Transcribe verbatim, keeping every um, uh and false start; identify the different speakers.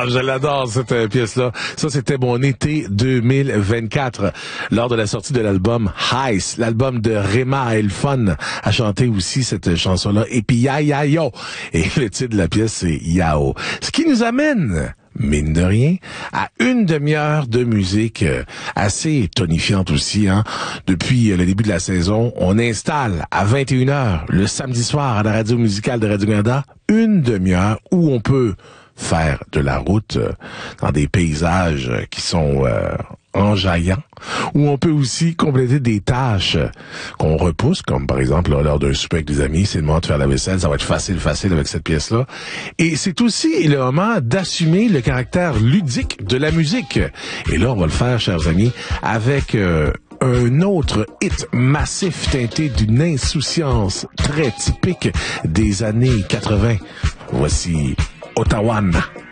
Speaker 1: Ah, je l'adore, cette euh, pièce-là. Ça, c'était mon été deux mille vingt-quatre, lors de la sortie de l'album Heist, l'album de Rema Elfon a chanté aussi cette chanson-là. Et puis, ya, ya, yo. Et le titre de la pièce, c'est Yao. Ce qui nous amène, mine de rien, à une demi-heure de musique euh, assez tonifiante aussi. Hein. Depuis euh, le début de la saison, on installe à vingt et une heures, le samedi soir, à la radio musicale de Radio-Canada, une demi-heure où on peut faire de la route euh, dans des paysages euh, qui sont euh, enjaillants, où on peut aussi compléter des tâches euh, qu'on repousse, comme par exemple là, lors d'un souper avec des amis, c'est le moment de faire la vaisselle, ça va être facile, facile avec cette pièce-là. Et c'est aussi le moment d'assumer le caractère ludique de la musique. Et là, on va le faire, chers amis, avec euh, un autre hit massif teinté d'une insouciance très typique des années quatre-vingts. Voici Ottawa.